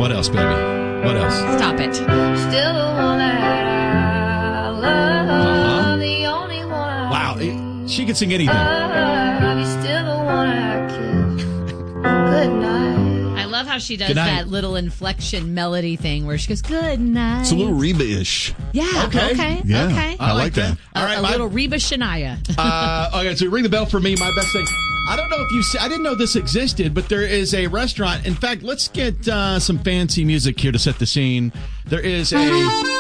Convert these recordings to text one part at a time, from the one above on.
What else, baby? What else? Stop it. Still the one that I love, the only one I Wow, she can sing anything. love, still the one I kiss. Good night. I love how she does Good night. that little inflection melody thing where she goes, good night. It's a little Reba-ish. Yeah, okay. Yeah, Okay. I like that. All right, a little Reba Shania. Okay, so ring the bell for me. My best thing. I don't know if you see, I didn't know this existed, but there is a restaurant. In fact, let's get some fancy music here to set the scene. There is a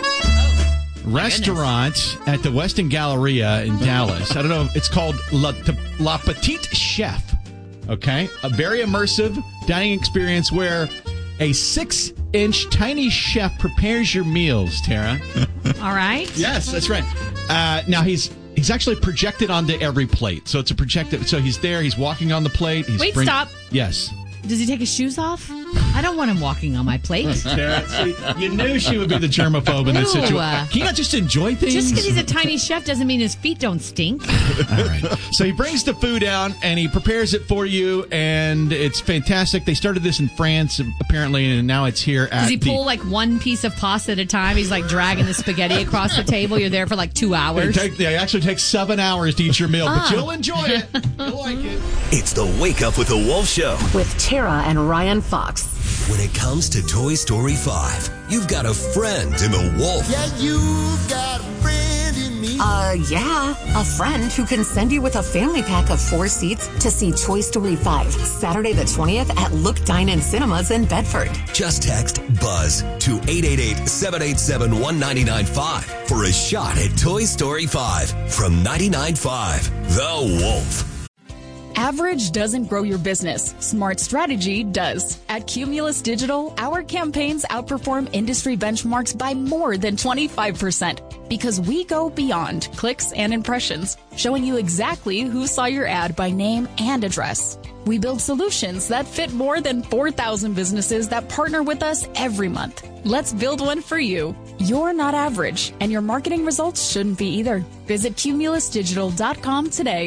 restaurant at the Westin Galleria in Dallas. I don't know. It's called La Petite Chef. Okay. A very immersive dining experience where a 6-inch tiny chef prepares your meals, Tara. All right. Yes, that's right. Now he's actually projected onto every plate. So it's a projected. So he's there. He's walking on the plate. Stop. Yes. Does he take his shoes off? I don't want him walking on my plate. Tara, see, you knew she would be the germaphobe in this Ew. situation. Can you not just enjoy things? Just because he's a tiny chef doesn't mean his feet don't stink. All right. So he brings the food out and he prepares it for you, and it's fantastic. They started this in France, apparently, and now it's here at Does he pull like one piece of pasta at a time? He's like dragging the spaghetti across the table. You're there for like 2 hours. It actually takes 7 hours to eat your meal, but you'll enjoy it. You'll like it. It's the Wake Up with the Wolf Show. With Tara and Ryan Fox. When it comes to Toy Story 5, you've got a friend in the wolf. Yeah, you've got a friend in me. Yeah. A friend who can send you with a family pack of 4 seats to see Toy Story 5, Saturday the 20th at Look Dine-In Cinemas in Bedford. Just text BUZZ to 888-787-1995 for a shot at Toy Story 5 from 99.5 The Wolf. Average doesn't grow your business. Smart strategy does. At Cumulus Digital, our campaigns outperform industry benchmarks by more than 25% because we go beyond clicks and impressions, showing you exactly who saw your ad by name and address. We build solutions that fit more than 4,000 businesses that partner with us every month. Let's build one for you. You're not average, and your marketing results shouldn't be either. Visit cumulusdigital.com today.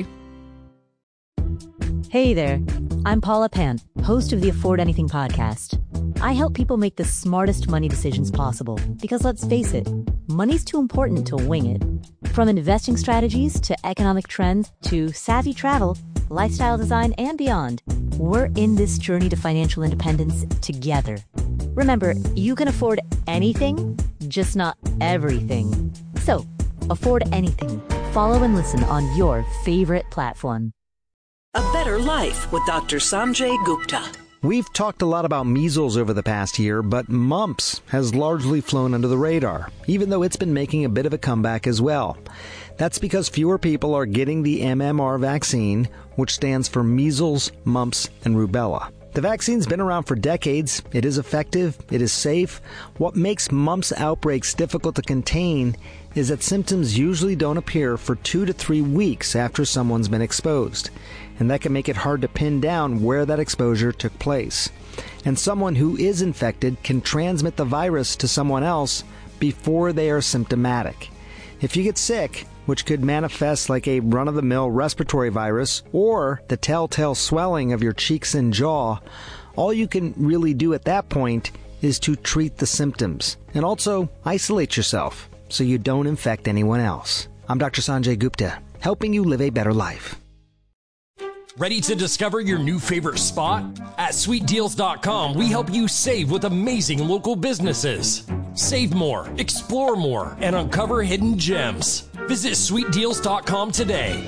Hey there, I'm Paula Pant, host of the Afford Anything podcast. I help people make the smartest money decisions possible because let's face it, money's too important to wing it. From investing strategies to economic trends to savvy travel, lifestyle design, and beyond, we're in this journey to financial independence together. Remember, you can afford anything, just not everything. So, afford anything. Follow and listen on your favorite platform. A Better Life with Dr. Sanjay Gupta. We've talked a lot about measles over the past year, but mumps has largely flown under the radar, even though it's been making a bit of a comeback as well. That's because fewer people are getting the MMR vaccine, which stands for measles, mumps, and rubella. The vaccine's been around for decades. It is effective. It is safe. What makes mumps outbreaks difficult to contain is that symptoms usually don't appear for 2 to 3 weeks after someone's been exposed. And that can make it hard to pin down where that exposure took place. And someone who is infected can transmit the virus to someone else before they are symptomatic. If you get sick, which could manifest like a run-of-the-mill respiratory virus or the telltale swelling of your cheeks and jaw, all you can really do at that point is to treat the symptoms and also isolate yourself so you don't infect anyone else. I'm Dr. Sanjay Gupta, helping you live a better life. Ready to discover your new favorite spot? At SweetDeals.com, we help you save with amazing local businesses. Save more, explore more, and uncover hidden gems. Visit SweetDeals.com today.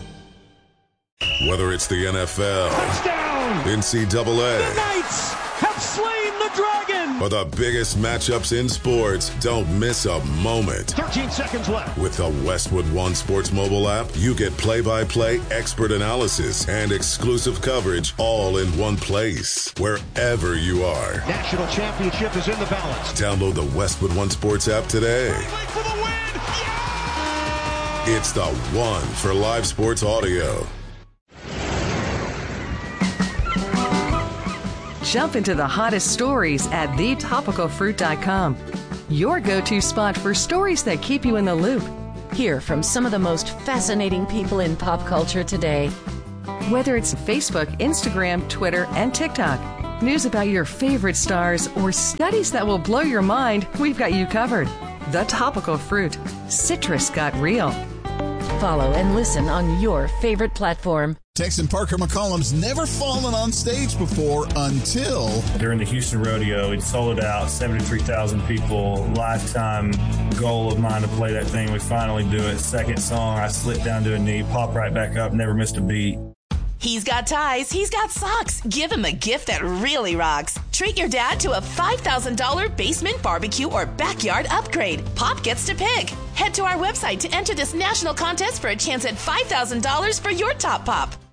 Whether it's the NFL, touchdown, NCAA, the Knights have slain the dragon, or the biggest matchups in sports, don't miss a moment. 13 seconds left. With the Westwood One Sports mobile app, you get play-by-play, expert analysis, and exclusive coverage all in one place, wherever you are. National championship is in the balance. Download the Westwood One Sports app today. For the win. Yeah! It's the one for live sports audio. Jump into the hottest stories at thetopicalfruit.com. Your go-to spot for stories that keep you in the loop. Hear from some of the most fascinating people in pop culture today. Whether it's Facebook, Instagram, Twitter, and TikTok, news about your favorite stars, or studies that will blow your mind, we've got you covered. The Topical Fruit. Citrus got real. Follow and listen on your favorite platform. Texan Parker McCollum's never fallen on stage before until... During the Houston Rodeo, it sold out, 73,000 people. Lifetime goal of mine to play that thing. We finally do it. Second song, I slipped down to a knee, popped right back up, never missed a beat. He's got ties, he's got socks. Give him a gift that really rocks. Treat your dad to a $5,000 basement barbecue or backyard upgrade. Pop gets to pick. Head to our website to enter this national contest for a chance at $5,000 for your top pop.